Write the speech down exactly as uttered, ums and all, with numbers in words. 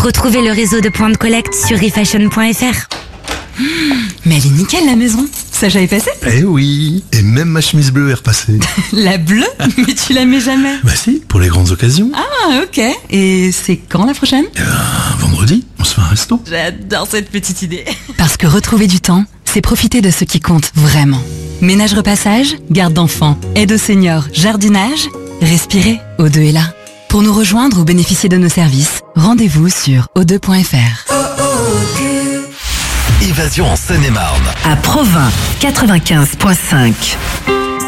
Retrouvez le réseau de points de collecte sur refashion point f r. Mmh, mais elle est nickel la maison. Ça j'avais passé. Eh oui, et même ma chemise bleue est repassée. La bleue? Mais tu la mets jamais. Bah si, pour les grandes occasions. Ah ok. Et c'est quand la prochaine? Eh ben, vendredi, on se fait un resto. J'adore cette petite idée. Parce que retrouver du temps, c'est profiter de ce qui compte vraiment. Ménage repassage, garde d'enfants, aide aux seniors, jardinage. Respirez, O deux est là. Pour nous rejoindre ou bénéficier de nos services, rendez-vous sur o deux point f r. Évasion en Seine-et-Marne. À Provins, quatre-vingt-quinze virgule cinq.